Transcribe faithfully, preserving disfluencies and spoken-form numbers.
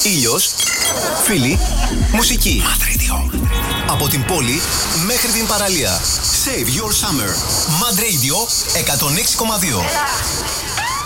Ήλιος, φίλοι, μουσική. Mad Radio. Από την πόλη μέχρι την παραλία. Save your summer. Mad Radio εκατόν έξι κόμμα δύο.